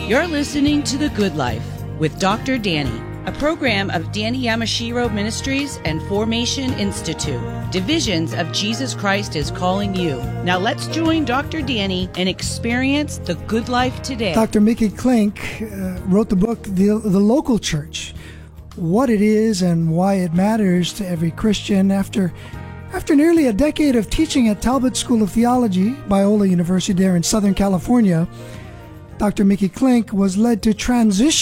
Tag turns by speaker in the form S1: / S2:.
S1: You're listening to The Good Life with Dr. Danny, a program of Danny Yamashiro Ministries and Formation Institute. Divisions of Jesus Christ is calling you. Now let's join Dr. Danny and experience the good life today.
S2: Dr. Mickey Klink wrote the book, The Local Church, what it is and why it matters to every Christian. After nearly a decade of teaching at Talbot School of Theology, Biola University there in Southern California, Dr. Mickey Klink was led to transition